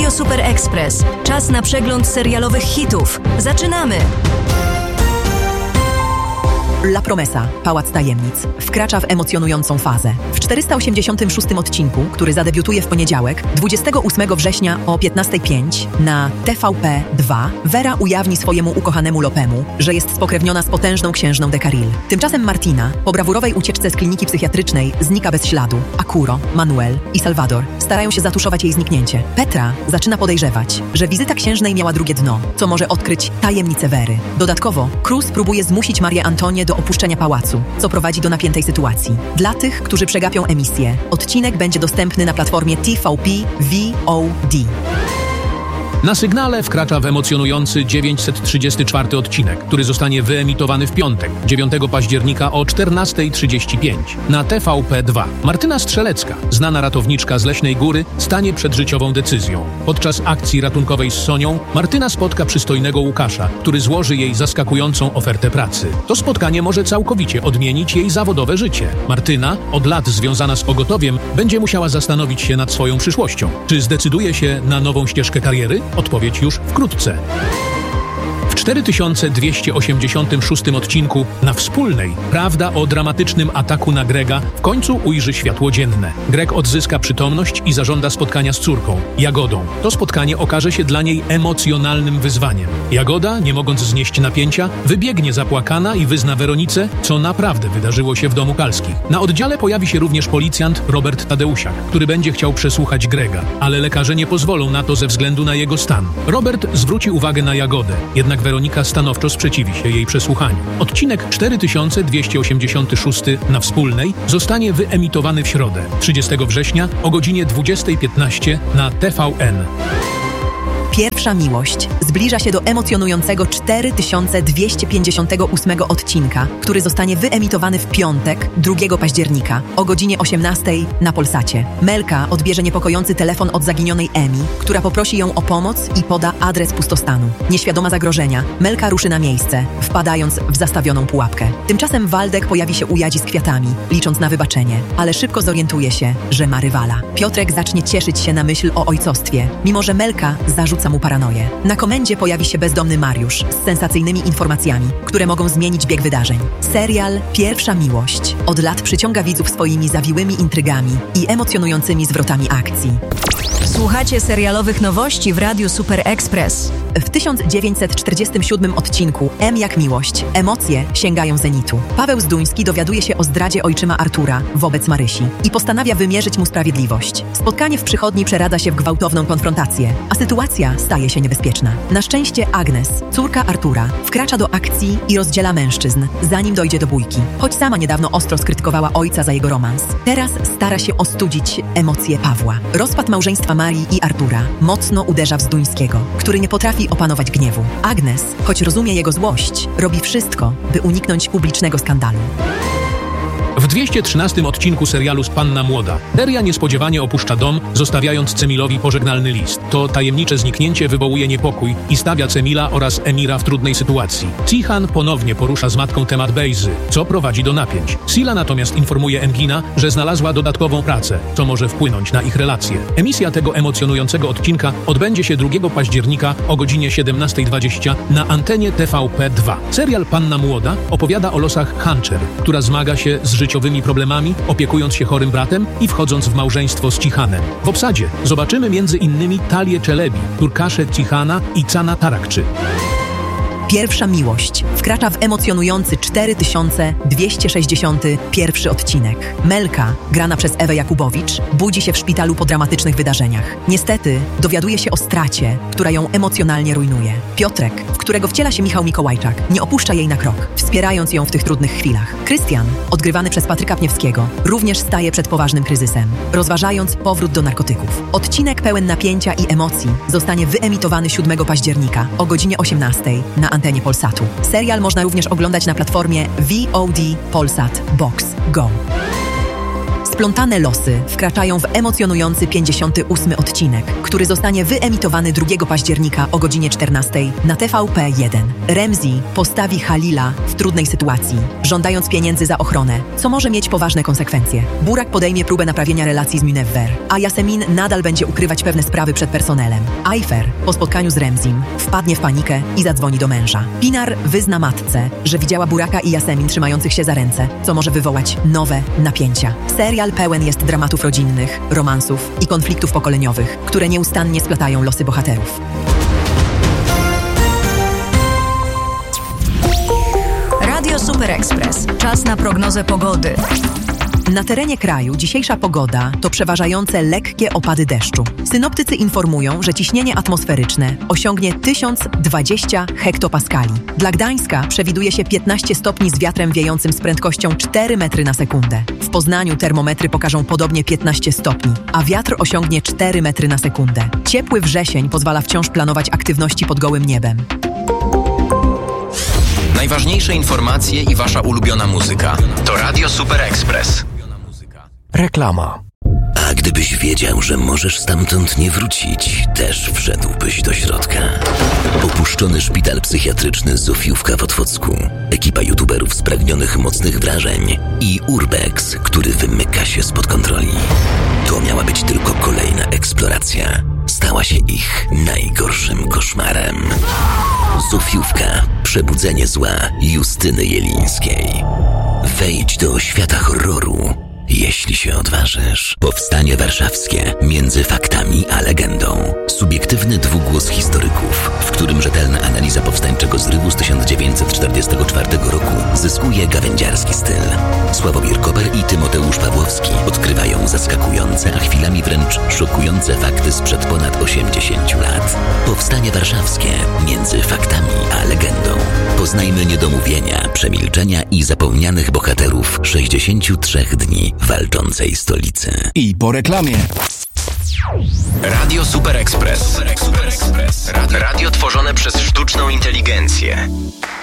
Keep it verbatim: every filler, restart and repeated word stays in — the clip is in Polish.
Radio Super Express. Czas na przegląd serialowych hitów. Zaczynamy! La Promesa, Pałac Tajemnic, wkracza w emocjonującą fazę. W czterysta osiemdziesiątym szóstym odcinku, który zadebiutuje w poniedziałek, dwudziestego ósmego września o piętnasta pięć na T V P dwa, Vera ujawni swojemu ukochanemu Lopemu, że jest spokrewniona z potężną księżną de Carril. Tymczasem Martina, po brawurowej ucieczce z kliniki psychiatrycznej, znika bez śladu, a Kuro, Manuel i Salvador starają się zatuszować jej zniknięcie. Petra zaczyna podejrzewać, że wizyta księżnej miała drugie dno, co może odkryć tajemnicę Wery. Dodatkowo, Cruz próbuje zmusić Marię Antonię do opuszczenia pałacu, co prowadzi do napiętej sytuacji. Dla tych, którzy przegapią emisję, odcinek będzie dostępny na platformie T V P V O D. Na sygnale wkracza w emocjonujący dziewięćset trzydziesty czwarty odcinek, który zostanie wyemitowany w piątek, dziewiątego października o czternasta trzydzieści pięć na T V P dwa. Martyna Strzelecka, znana ratowniczka z Leśnej Góry, stanie przed życiową decyzją. Podczas akcji ratunkowej z Sonią Martyna spotka przystojnego Łukasza, który złoży jej zaskakującą ofertę pracy. To spotkanie może całkowicie odmienić jej zawodowe życie. Martyna, od lat związana z pogotowiem, będzie musiała zastanowić się nad swoją przyszłością. Czy zdecyduje się na nową ścieżkę kariery? Odpowiedź już wkrótce. W cztery tysiące dwieście osiemdziesiątym szóstym odcinku na Wspólnej prawda o dramatycznym ataku na Grega w końcu ujrzy światło dzienne. Greg odzyska przytomność i zażąda spotkania z córką, Jagodą. To spotkanie okaże się dla niej emocjonalnym wyzwaniem. Jagoda, nie mogąc znieść napięcia, wybiegnie zapłakana i wyzna Weronice, co naprawdę wydarzyło się w domu Kalskich. Na oddziale pojawi się również policjant Robert Tadeusiak, który będzie chciał przesłuchać Grega, ale lekarze nie pozwolą na to ze względu na jego stan. Robert zwróci uwagę na Jagodę, jednak Weronika stanowczo sprzeciwi się jej przesłuchaniu. Odcinek cztery tysiące dwieście osiemdziesiąty szósty na Wspólnej zostanie wyemitowany w środę, trzydziestego września o godzinie dwudziesta piętnaście na T V N. Pierwsza miłość zbliża się do emocjonującego cztery tysiące dwieście pięćdziesiątego ósmego odcinka, który zostanie wyemitowany w piątek, drugiego października o godzinie osiemnastej na Polsacie. Melka odbierze niepokojący telefon od zaginionej Emi, która poprosi ją o pomoc i poda adres pustostanu. Nieświadoma zagrożenia, Melka ruszy na miejsce, wpadając w zastawioną pułapkę. Tymczasem Waldek pojawi się u Jadzi z kwiatami, licząc na wybaczenie, ale szybko zorientuje się, że ma rywala. Piotrek zacznie cieszyć się na myśl o ojcostwie, mimo że Melka zarzuca mu paranoję. Na komendzie pojawi się bezdomny Mariusz z sensacyjnymi informacjami, które mogą zmienić bieg wydarzeń. Serial Pierwsza miłość od lat przyciąga widzów swoimi zawiłymi intrygami i emocjonującymi zwrotami akcji. Słuchacie serialowych nowości w Radiu Super Express. W tysiąc dziewięćset czterdziestym siódmym odcinku M jak miłość. Emocje sięgają zenitu. Paweł Zduński dowiaduje się o zdradzie ojczyma Artura wobec Marysi i postanawia wymierzyć mu sprawiedliwość. Spotkanie w przychodni przeradza się w gwałtowną konfrontację, a sytuacja staje się niebezpieczna. Na szczęście Agnes, córka Artura, wkracza do akcji i rozdziela mężczyzn, zanim dojdzie do bójki. Choć sama niedawno ostro skrytykowała ojca za jego romans, teraz stara się ostudzić emocje Pawła. Rozpad małżeństwa Marii i Artura mocno uderza w Zduńskiego, który nie potrafi opanować gniewu. Agnes, choć rozumie jego złość, robi wszystko, by uniknąć publicznego skandalu. W dwieście trzynastym odcinku serialu Panna Młoda Deria niespodziewanie opuszcza dom, zostawiając Cemilowi pożegnalny list. To tajemnicze zniknięcie wywołuje niepokój i stawia Cemila oraz Emira w trudnej sytuacji. Cihan ponownie porusza z matką temat Bejzy, co prowadzi do napięć. Sila natomiast informuje Engina, że znalazła dodatkową pracę, co może wpłynąć na ich relacje. Emisja tego emocjonującego odcinka odbędzie się drugiego października o godzinie siedemnasta dwadzieścia na antenie T V P dwa. Serial Panna Młoda opowiada o losach Hancher, która zmaga się z życiowymi problemami, opiekując się chorym bratem i wchodząc w małżeństwo z Cihanem. W obsadzie zobaczymy między innymi Talię Czelebi, Turkaszę Cihana i Cana Tarakczy. Pierwsza miłość wkracza w emocjonujący cztery tysiące dwieście sześćdziesiąty pierwszy odcinek. Melka, grana przez Ewę Jakubowicz, budzi się w szpitalu po dramatycznych wydarzeniach. Niestety dowiaduje się o stracie, która ją emocjonalnie rujnuje. Piotrek, w którego wciela się Michał Mikołajczak, nie opuszcza jej na krok, wspierając ją w tych trudnych chwilach. Krystian, odgrywany przez Patryka Pniewskiego, również staje przed poważnym kryzysem, rozważając powrót do narkotyków. Odcinek pełen napięcia i emocji zostanie wyemitowany siódmego października o godzinie osiemnastej na antenie Polsatu. Serial można również oglądać na platformie V O D Polsat Box Go. Splątane losy wkraczają w emocjonujący pięćdziesiąty ósmy odcinek, który zostanie wyemitowany drugiego października o godzinie czternastej na T V P jeden. Ramsey postawi Halila w trudnej sytuacji, żądając pieniędzy za ochronę, co może mieć poważne konsekwencje. Burak podejmie próbę naprawienia relacji z Munewwer, a Yasemin nadal będzie ukrywać pewne sprawy przed personelem. Ayfer po spotkaniu z Ramzeym wpadnie w panikę i zadzwoni do męża. Pinar wyzna matce, że widziała Buraka i Yasemin trzymających się za ręce, co może wywołać nowe napięcia. Serial pełen jest dramatów rodzinnych, romansów i konfliktów pokoleniowych, które nieustannie splatają losy bohaterów. Radio Super Express. Czas na prognozę pogody. Na terenie kraju dzisiejsza pogoda to przeważające lekkie opady deszczu. Synoptycy informują, że ciśnienie atmosferyczne osiągnie tysiąc dwadzieścia hektopaskali. Dla Gdańska przewiduje się piętnaście stopni z wiatrem wiejącym z prędkością cztery metry na sekundę. W Poznaniu termometry pokażą podobnie piętnaście stopni, a wiatr osiągnie cztery metry na sekundę. Ciepły wrzesień pozwala wciąż planować aktywności pod gołym niebem. Najważniejsze informacje i wasza ulubiona muzyka to Radio Super Express. Reklama. A gdybyś wiedział, że możesz stamtąd nie wrócić, też wszedłbyś do środka. Opuszczony szpital psychiatryczny Zofiówka w Otwocku, ekipa youtuberów spragnionych mocnych wrażeń i Urbex, który wymyka się spod kontroli. To miała być tylko kolejna eksploracja. Stała się ich najgorszym koszmarem. Zofiówka. Przebudzenie zła Justyny Jelińskiej. Wejdź do świata horroru, jeśli się odważysz. Powstanie warszawskie między faktami a legendą. Subiektywny dwugłos historyków, w którym rzetelna analiza powstańczego zrywu z tysiąc dziewięćset czterdziestego czwartego roku zyskuje gawędziarski styl. Sławomir Koper i Tymoteusz Pawłowski odkrywają zaskakujące, a chwilami wręcz szokujące fakty sprzed ponad osiemdziesięciu lat. Powstanie warszawskie między faktami a legendą. Poznajmy niedomówienia, przemilczenia i zapomnianych bohaterów sześćdziesięciu trzech dni walczącej stolicy. I po reklamie. Radio Super Express. Radio, radio tworzone przez sztuczną inteligencję.